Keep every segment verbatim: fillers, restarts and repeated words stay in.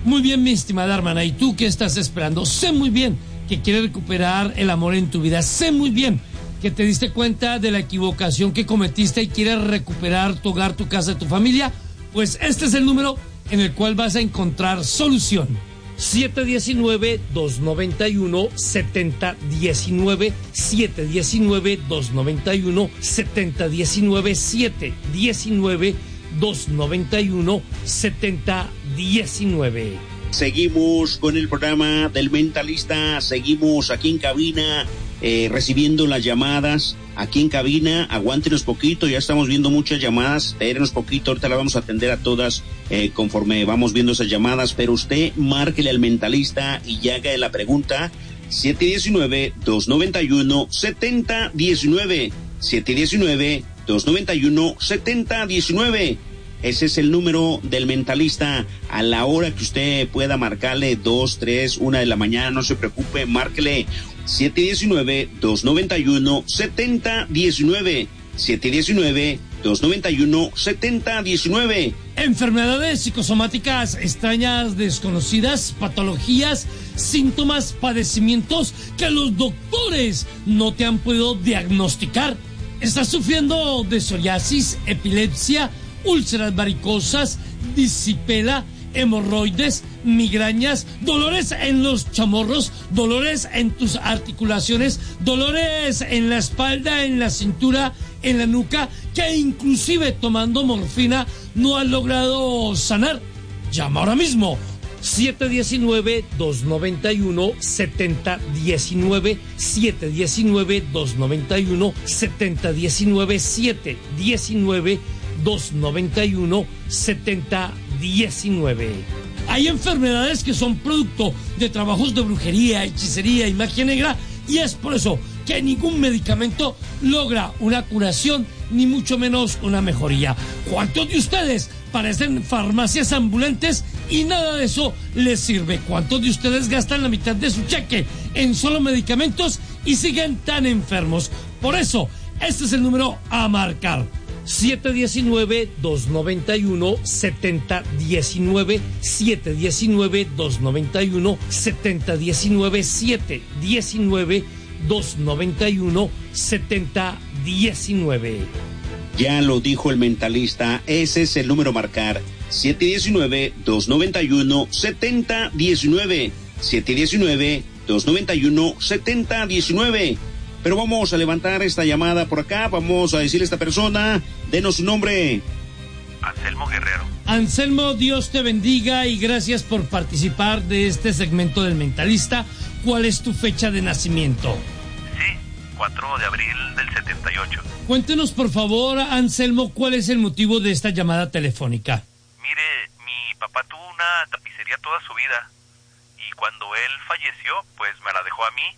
Muy bien, mi estimada hermana, ¿y tú qué estás esperando? Sé muy bien que quieres recuperar el amor en tu vida. Sé muy bien que te diste cuenta de la equivocación que cometiste y quieres recuperar tu hogar, tu casa, tu familia. Pues este es el número en el cual vas a encontrar solución. siete uno nueve, dos nueve uno, siete cero uno nueve, siete uno nueve, dos nueve uno, siete uno nueve, siete uno nueve, dos nueve uno, siete uno nueve. Seguimos con el programa del Mentalista, seguimos aquí en cabina eh, recibiendo las llamadas. Aquí en cabina, aguántenos poquito, ya estamos viendo muchas llamadas, espérenos poquito, ahorita las vamos a atender a todas eh, conforme vamos viendo esas llamadas, pero usted márquele al Mentalista y ya haga la pregunta, siete uno nueve, dos nueve uno, siete cero uno nueve, siete uno nueve, dos nueve uno, siete cero uno nueve. Ese es el número del Mentalista a la hora que usted pueda marcarle, dos, tres, una de la mañana, no se preocupe, márquele siete uno nueve, dos nueve uno, siete cero uno nueve, siete uno nueve, dos nueve uno, siete cero uno nueve. Enfermedades psicosomáticas extrañas, desconocidas, patologías, síntomas, padecimientos que los doctores no te han podido diagnosticar. ¿Estás sufriendo de psoriasis, epilepsia, úlceras varicosas, disipela, hemorroides, migrañas, dolores en los chamorros, dolores en tus articulaciones, dolores en la espalda, en la cintura, en la nuca, que inclusive tomando morfina no has logrado sanar? Llama ahora mismo. siete uno nueve, dos nueve uno, siete cero uno nueve, siete uno nueve, dos nueve uno, siete cero uno nueve, siete uno nueve, dos nueve uno, siete cero uno nueve. Hay enfermedades que son producto de trabajos de brujería, hechicería y magia negra, y es por eso que ningún medicamento logra una curación, ni mucho menos una mejoría. ¿Cuántos de ustedes parecen farmacias ambulantes y nada de eso les sirve? ¿Cuántos de ustedes gastan la mitad de su cheque en solo medicamentos y siguen tan enfermos? Por eso, este es el número a marcar. siete uno nueve, dos nueve uno, siete cero uno nueve, siete uno nueve, dos nueve uno, siete cero uno nueve, siete uno nueve, dos nueve uno, siete cero uno nueve. Ya lo dijo el Mentalista, ese es el número a marcar, siete uno nueve, dos nueve uno, siete cero uno nueve, siete uno nueve, dos nueve uno, siete cero uno nueve. Pero vamos a levantar esta llamada por acá, vamos a decirle a esta persona, denos su nombre. Anselmo Guerrero. Anselmo, Dios te bendiga y gracias por participar de este segmento del Mentalista. ¿Cuál es tu fecha de nacimiento? Sí, cuatro de abril del setenta y ocho. Cuéntenos por favor, Anselmo, ¿cuál es el motivo de esta llamada telefónica? Mire, mi papá tuvo una tapicería toda su vida y cuando él falleció, pues me la dejó a mí.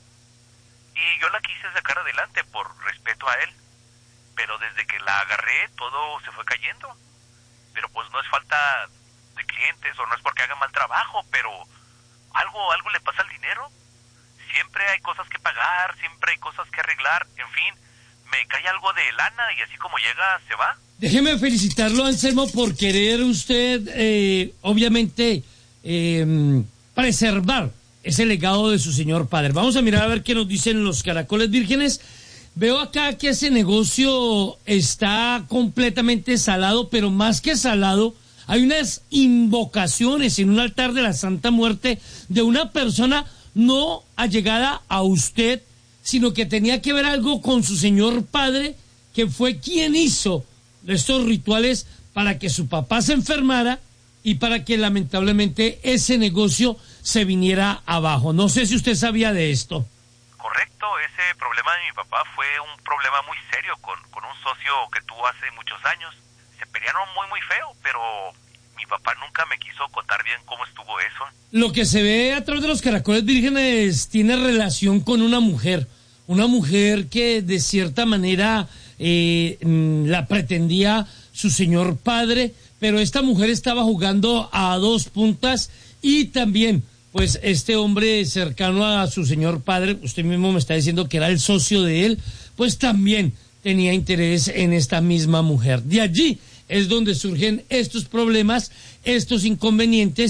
Y yo la quise sacar adelante por respeto a él, pero desde que la agarré todo se fue cayendo. Pero pues no es falta de clientes o no es porque haga mal trabajo, pero algo algo le pasa al dinero. Siempre hay cosas que pagar, siempre hay cosas que arreglar, en fin, me cae algo de lana y así como llega se va. Déjeme felicitarlo, Anselmo, por querer usted, eh, obviamente, eh, preservar ese legado de su señor padre. Vamos a mirar a ver qué nos dicen los caracoles vírgenes. Veo acá que ese negocio está completamente salado, pero más que salado, hay unas invocaciones en un altar de la Santa Muerte de una persona no allegada a usted, sino que tenía que ver algo con su señor padre, que fue quien hizo estos rituales para que su papá se enfermara y para que lamentablemente ese negocio se viniera abajo. No sé si usted sabía de esto. Correcto, ese problema de mi papá fue un problema muy serio con, con un socio que tuvo hace muchos años. Se pelearon muy muy feo, pero mi papá nunca me quiso contar bien cómo estuvo eso. Lo que se ve a través de los caracoles vírgenes tiene relación con una mujer, una mujer que de cierta manera eh, la pretendía su señor padre, pero esta mujer estaba jugando a dos puntas y también, pues, este hombre cercano a su señor padre, usted mismo me está diciendo que era el socio de él, pues también tenía interés en esta misma mujer. De allí es donde surgen estos problemas, estos inconvenientes,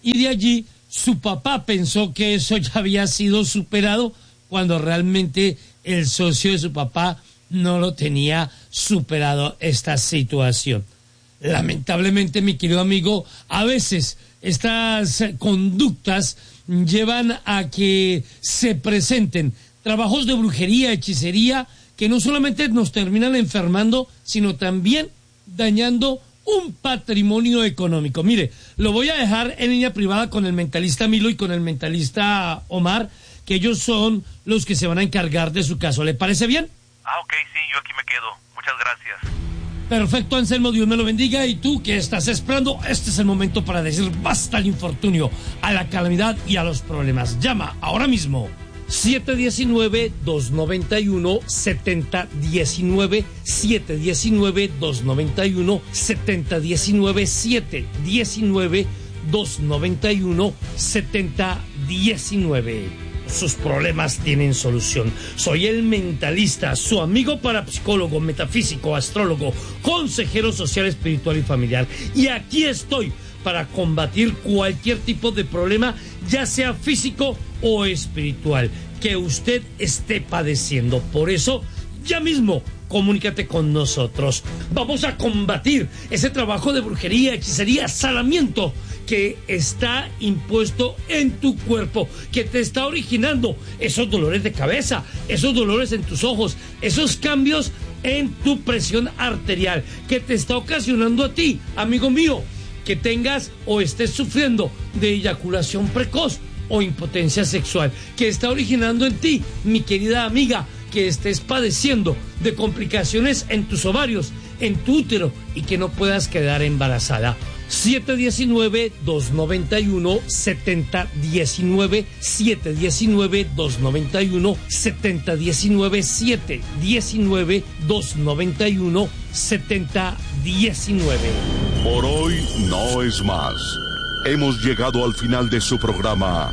y de allí su papá pensó que eso ya había sido superado cuando realmente el socio de su papá no lo tenía superado esta situación. Lamentablemente, mi querido amigo, a veces estas conductas llevan a que se presenten trabajos de brujería, hechicería, que no solamente nos terminan enfermando, sino también dañando un patrimonio económico. Mire, lo voy a dejar en línea privada con el mentalista Milo y con el mentalista Omar, que ellos son los que se van a encargar de su caso. ¿Le parece bien? Ah, ok, sí, yo aquí me quedo. Muchas gracias. Perfecto, Anselmo, Dios me lo bendiga. Y tú, ¿qué estás esperando? Este es el momento para decir basta al infortunio, a la calamidad y a los problemas. Llama ahora mismo. siete uno nueve, dos nueve uno, siete cero uno nueve, siete uno nueve, dos nueve uno, siete cero uno nueve, siete uno nueve, dos nueve uno, siete cero uno nueve. Sus problemas tienen solución. Soy el mentalista, su amigo parapsicólogo, metafísico, astrólogo, consejero social, espiritual y familiar. Y aquí estoy para combatir cualquier tipo de problema, ya sea físico o espiritual, que usted esté padeciendo. Por eso, ya mismo, comunícate con nosotros. Vamos a combatir ese trabajo de brujería, hechicería, salamiento que está impuesto en tu cuerpo, que te está originando esos dolores de cabeza, esos dolores en tus ojos, esos cambios en tu presión arterial, que te está ocasionando a ti, amigo mío, que tengas o estés sufriendo de eyaculación precoz o impotencia sexual, que está originando en ti, mi querida amiga, que estés padeciendo de complicaciones en tus ovarios, en tu útero y que no puedas quedar embarazada. siete uno nueve, dos nueve uno, siete cero uno nueve, siete uno nueve, dos nueve uno, siete cero uno nueve, siete uno nueve, dos nueve uno, siete cero uno nueve. Por hoy no es más. Hemos llegado al final de su programa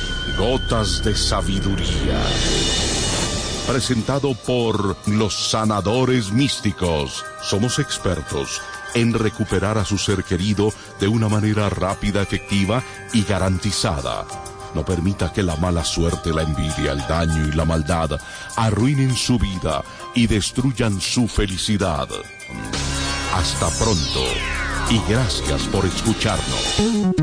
Gotas de Sabiduría, presentado por los sanadores místicos. Somos expertos en recuperar a su ser querido de una manera rápida, efectiva y garantizada. No permita que la mala suerte, la envidia, el daño y la maldad arruinen su vida y destruyan su felicidad. Hasta pronto y gracias por escucharnos.